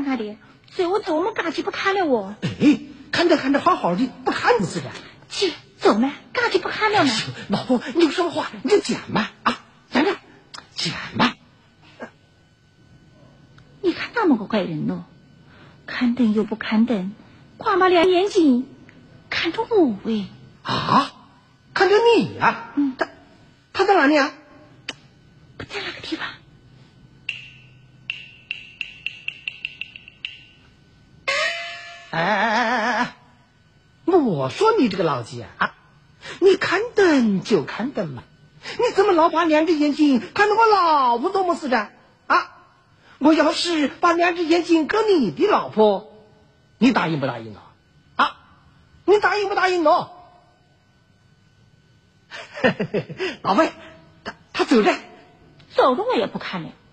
看他的，所以我走我们嘎去不看了我。 哎，看着看着好好的，不看不是的。 去走嘛，嘎去不看了嘛。 老婆，你有什么话你就讲嘛啊，讲讲，讲嘛。 你看那么个怪人咯，看灯又不看灯，光把两眼睛看着我喂。 啊，看着你啊？他在哪里啊？ 不在那个地方。 哎，我说你这个老鸡啊，你看灯就看灯嘛，你怎么老把两只眼睛看着我老婆做么事的啊？我要是把两只眼睛搁你的老婆，你答应不答应呢？啊，你答应不答应呢？老魏，他走着， 走了我也不看了。